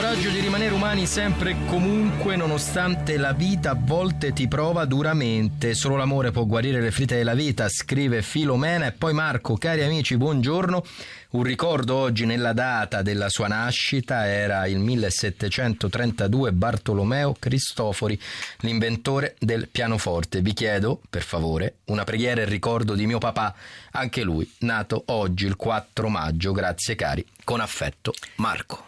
coraggio di rimanere umani sempre e comunque, nonostante la vita a volte ti prova duramente. Solo l'amore può guarire le ferite della vita, scrive Filomena. E poi Marco: cari amici, buongiorno. Un ricordo oggi nella data della sua nascita, era il 1732, Bartolomeo Cristofori, l'inventore del pianoforte. Vi chiedo, per favore, una preghiera in ricordo di mio papà, anche lui nato oggi il 4 maggio. Grazie cari, con affetto, Marco.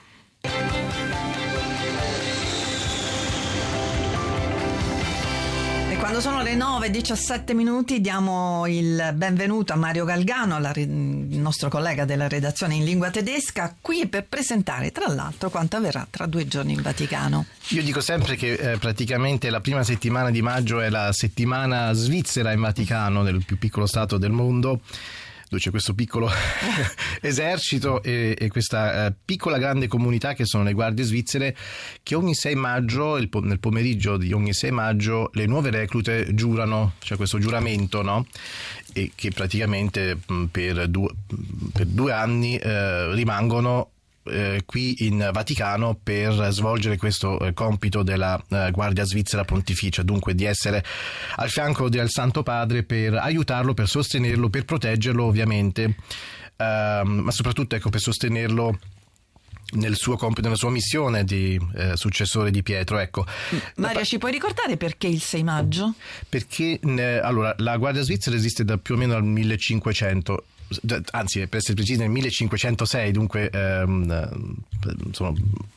E quando sono le 9:17 diamo il benvenuto a Mario Galgano, il nostro collega della redazione in lingua tedesca, qui per presentare tra l'altro quanto avverrà tra 2 giorni in Vaticano. Io dico sempre che praticamente la prima settimana di maggio è la settimana svizzera in Vaticano, nel più piccolo stato del mondo, dove c'è questo piccolo esercito e questa piccola grande comunità che sono le guardie svizzere, che ogni 6 maggio, nel pomeriggio di ogni 6 maggio, le nuove reclute giurano, c'è questo giuramento, no? E che praticamente per 2 anni rimangono qui in Vaticano per svolgere questo compito della Guardia Svizzera Pontificia, dunque di essere al fianco del Santo Padre per aiutarlo, per sostenerlo, per proteggerlo ovviamente, ma soprattutto per sostenerlo nel suo compito, nella sua missione di successore di Pietro. Ecco. Mario, ci puoi ricordare perché il 6 maggio? Perché allora la Guardia Svizzera esiste da più o meno al 1500, anzi per essere precisi nel 1506, dunque sono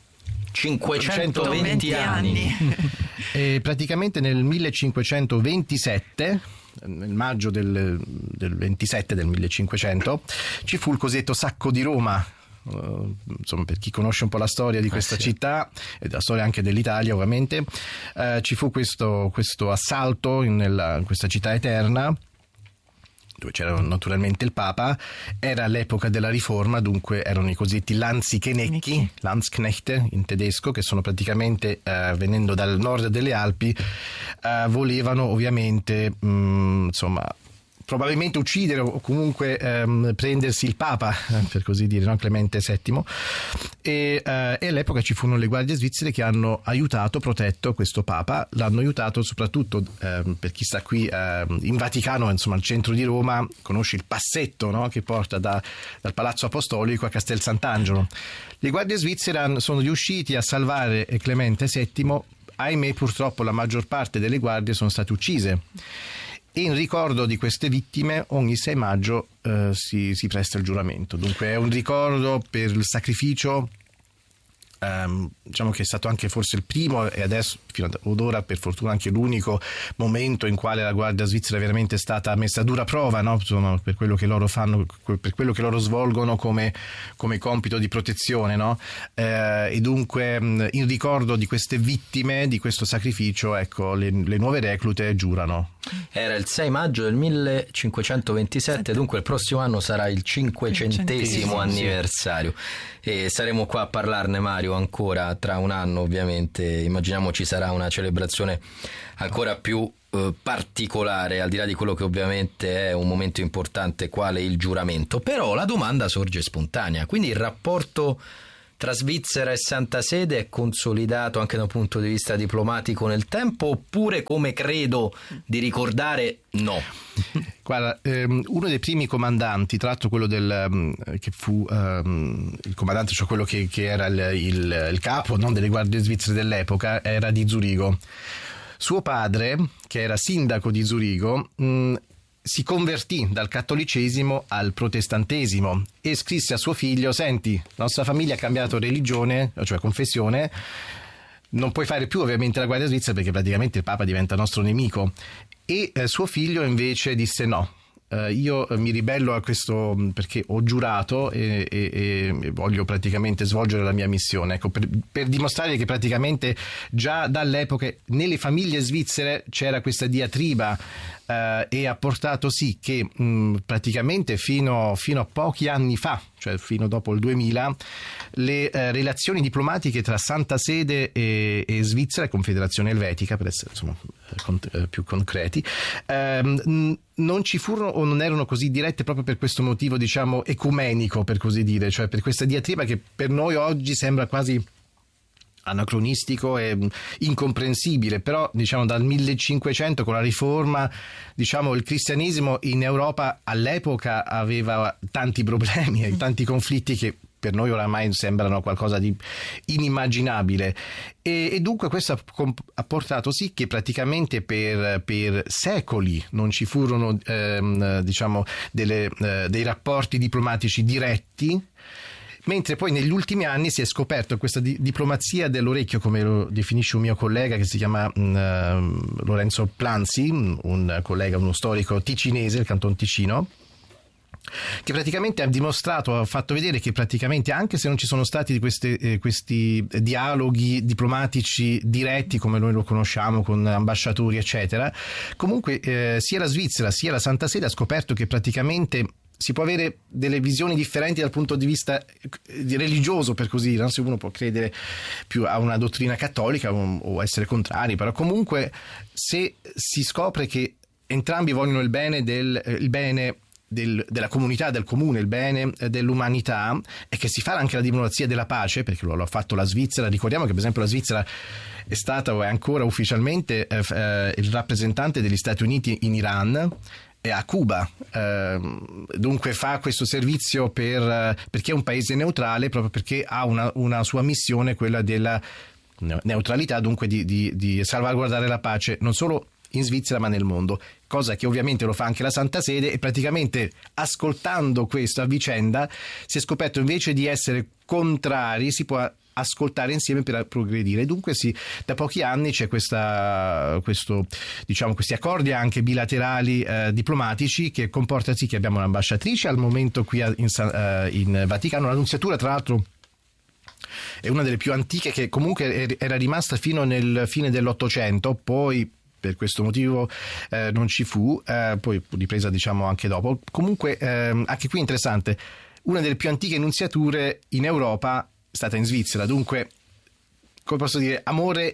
520 anni. E praticamente nel 1527, nel maggio del 27 del 1500, ci fu il cosiddetto sacco di Roma. Insomma, per chi conosce un po' la storia di questa città e la storia anche dell'Italia ovviamente, ci fu questo assalto in questa città eterna, dove c'era naturalmente il Papa. Era l'epoca della Riforma, dunque erano i cosiddetti Landsknechte in tedesco, che sono praticamente, venendo dal nord delle Alpi, volevano ovviamente probabilmente uccidere o comunque prendersi il Papa, per così dire, no? Clemente VII, e all'epoca ci furono le guardie svizzere che hanno aiutato, protetto questo Papa. L'hanno aiutato soprattutto, per chi sta qui in Vaticano, insomma al centro di Roma, conosci il passetto, no? Che porta dal Palazzo Apostolico a Castel Sant'Angelo. Le guardie svizzere sono riusciti a salvare Clemente VII. Ahimè, purtroppo la maggior parte delle guardie sono state uccise. E in ricordo di queste vittime ogni 6 maggio si presta il giuramento. Dunque è un ricordo per il sacrificio, diciamo che è stato anche forse il primo, e adesso fino ad ora per fortuna anche l'unico momento in quale la Guardia Svizzera è veramente stata messa a dura prova, no? Insomma, per quello che loro fanno, per quello che loro svolgono come compito di protezione, no? E dunque in ricordo di queste vittime, di questo sacrificio, ecco, le nuove reclute giurano. Era il 6 maggio del 1527, dunque il prossimo anno sarà il 500° anniversario, e saremo qua a parlarne, Mario, ancora tra un anno ovviamente. Immaginiamo ci sarà una celebrazione ancora più particolare, al di là di quello che ovviamente è un momento importante quale il giuramento. Però la domanda sorge spontanea: quindi il rapporto tra Svizzera e Santa Sede è consolidato anche da un punto di vista diplomatico nel tempo, oppure, come credo di ricordare, no? Guarda, uno dei primi comandanti, tra l'altro quello che fu il comandante, cioè quello che era il capo, non, delle guardie svizzere dell'epoca, era di Zurigo. Suo padre, che era sindaco di Zurigo, si convertì dal cattolicesimo al protestantesimo e scrisse a suo figlio: senti, la nostra famiglia ha cambiato religione, cioè confessione, non puoi fare più ovviamente la Guardia Svizzera perché praticamente il Papa diventa nostro nemico. E suo figlio invece disse: no, io mi ribello a questo perché ho giurato e voglio praticamente svolgere la mia missione. Ecco, per dimostrare che praticamente già dall'epoca nelle famiglie svizzere c'era questa diatriba, e ha portato sì che praticamente fino a pochi anni fa, cioè fino dopo il 2000, le relazioni diplomatiche tra Santa Sede e Svizzera e Confederazione Elvetica, per essere insomma più concreti, non ci furono o non erano così dirette proprio per questo motivo, diciamo, ecumenico, per così dire, cioè per questa diatriba che per noi oggi sembra quasi anacronistico e incomprensibile, però diciamo dal 1500 con la riforma, diciamo il cristianesimo in Europa all'epoca aveva tanti problemi e tanti conflitti che per noi oramai sembrano qualcosa di inimmaginabile, e dunque questo ha portato sì che praticamente per secoli non ci furono diciamo dei rapporti diplomatici diretti, mentre poi negli ultimi anni si è scoperto questa diplomazia dell'orecchio, come lo definisce un mio collega che si chiama Lorenzo Planzi, un collega, uno storico ticinese, del Canton Ticino, che praticamente ha fatto vedere che praticamente anche se non ci sono stati questi dialoghi diplomatici diretti come noi lo conosciamo con ambasciatori eccetera, comunque sia la Svizzera sia la Santa Sede ha scoperto che praticamente si può avere delle visioni differenti dal punto di vista religioso, per così dire, no? Se uno può credere più a una dottrina cattolica o essere contrari, però comunque se si scopre che entrambi vogliono il bene della comunità, del comune, il bene dell'umanità, e che si fa anche la diplomazia della pace, perché lo ha fatto la Svizzera. Ricordiamo che per esempio la Svizzera è stata o è ancora ufficialmente il rappresentante degli Stati Uniti in Iran e a Cuba, dunque fa questo servizio perché è un paese neutrale, proprio perché ha una sua missione, quella della neutralità, dunque di salvaguardare la pace non solo in Svizzera ma nel mondo, cosa che ovviamente lo fa anche la Santa Sede, e praticamente ascoltando questo a vicenda si è scoperto invece di essere contrari si può ascoltare insieme per progredire. Dunque sì, da pochi anni c'è questi accordi anche bilaterali diplomatici, che comporta sì che abbiamo un'ambasciatrice al momento qui in Vaticano. La nunziatura tra l'altro è una delle più antiche, che comunque era rimasta fino nel fine dell'Ottocento, poi per questo motivo non ci fu, poi ripresa diciamo anche dopo. Comunque anche qui interessante, una delle più antiche nunziature in Europa è stata in Svizzera, dunque come posso dire, amore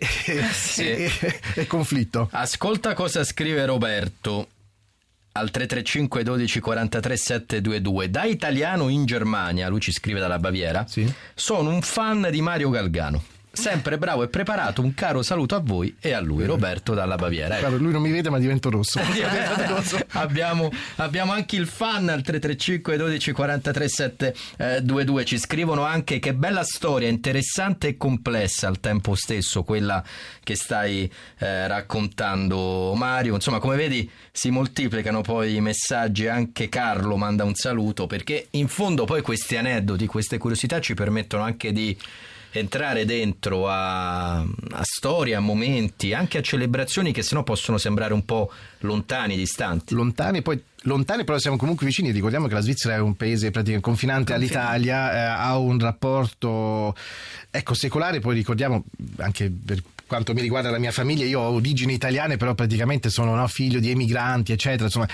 e conflitto. Ascolta cosa scrive Roberto al 335 12 43 722. Da italiano in Germania, lui ci scrive dalla Baviera, sì. Sono un fan di Mario Galgano, sempre bravo e preparato. Un caro saluto a voi e a lui, Roberto dalla Baviera. Claro, lui non mi vede ma divento rosso. abbiamo anche il fan al 335 12 43 722. Ci scrivono anche: che bella storia, interessante e complessa al tempo stesso quella che stai raccontando, Mario. Insomma, come vedi si moltiplicano poi i messaggi. Anche Carlo manda un saluto, perché in fondo poi questi aneddoti, queste curiosità ci permettono anche di entrare dentro a storie, a momenti, anche a celebrazioni che sennò possono sembrare un po' lontani, distanti. Lontani, però siamo comunque vicini. Ricordiamo che la Svizzera è un paese praticamente confinante all'Italia, ha un rapporto secolare. Poi ricordiamo anche per quanto mi riguarda la mia famiglia, io ho origini italiane, però praticamente sono figlio di emigranti, eccetera. Insomma,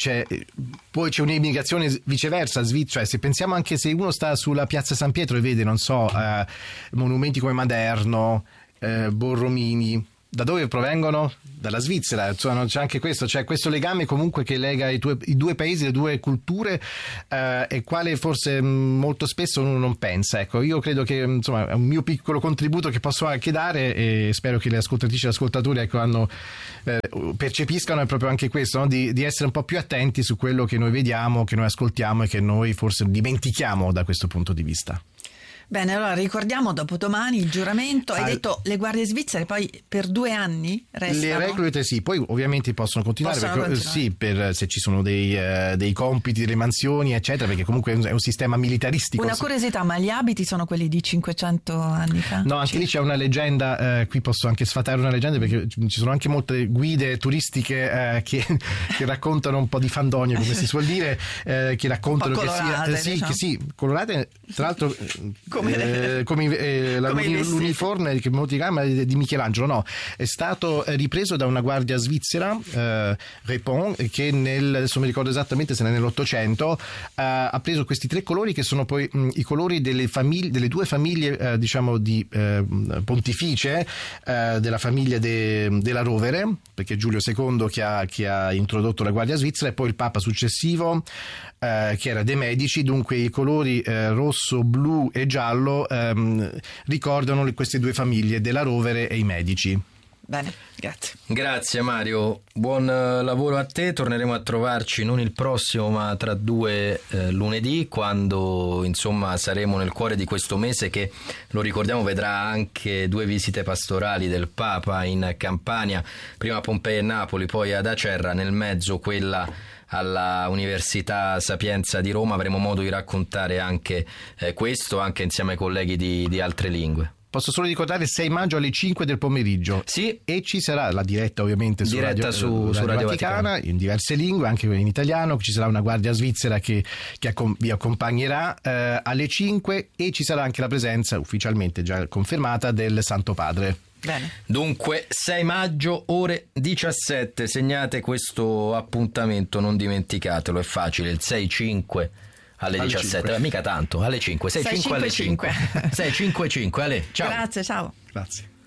poi c'è un'immigrazione viceversa, cioè se pensiamo anche se uno sta sulla piazza San Pietro e vede, non so, monumenti come Maderno, Borromini, da dove provengono? Dalla Svizzera. Insomma, c'è anche questo, c'è questo legame comunque che lega i due paesi, le due culture, e quale forse molto spesso uno non pensa. Ecco, io credo che insomma è un mio piccolo contributo che posso anche dare, e spero che le ascoltatrici e gli ascoltatori percepiscano, è proprio anche questo, no? di essere un po' più attenti su quello che noi vediamo, che noi ascoltiamo e che noi forse dimentichiamo da questo punto di vista. Bene, allora ricordiamo dopodomani il giuramento. Hai detto le guardie svizzere poi per 2 anni restano? Le reclute sì, poi ovviamente possono continuare, sì, se ci sono dei compiti, delle mansioni eccetera, perché comunque è un sistema militaristico. Una curiosità, ma gli abiti sono quelli di 500 anni fa? No, anche lì c'è una leggenda, qui posso anche sfatare una leggenda, perché ci sono anche molte guide turistiche che raccontano un po' di fandonie, come si suol dire, che raccontano colorate, colorate, tra l'altro l'uniforme che molti chiamano di Michelangelo, no, è stato ripreso da una guardia svizzera, Repon, che adesso mi ricordo esattamente se nell'800 ha preso questi 3 colori che sono poi i colori delle due famiglie diciamo di pontificie, della famiglia della Rovere, perché Giulio II che ha introdotto la guardia svizzera, e poi il Papa successivo che era De Medici. Dunque i colori rosso, blu e giallo giallo ricordano queste due famiglie, della Rovere e i medici. Bene, grazie. Grazie Mario, buon lavoro a te, torneremo a trovarci non il prossimo ma tra 2 lunedì, quando insomma saremo nel cuore di questo mese che, lo ricordiamo, vedrà anche 2 visite pastorali del Papa in Campania, prima a Pompei e Napoli, poi ad Acerra, nel mezzo quella alla Università Sapienza di Roma. Avremo modo di raccontare anche questo, anche insieme ai colleghi di altre lingue. Posso solo ricordare 6 maggio alle 5 del pomeriggio. Sì. E ci sarà la diretta ovviamente su Radio Vaticana in diverse lingue, anche in italiano. Ci sarà una guardia svizzera che vi accompagnerà alle 5, e ci sarà anche la presenza ufficialmente già confermata del Santo Padre. Bene. Dunque 6 maggio ore 17, segnate questo appuntamento, non dimenticatelo, è facile, il 6-5 alle 17, mica tanto, alle 5, 6-5 alle 5, 6-5-5, Ale, ciao. Grazie, ciao. Grazie.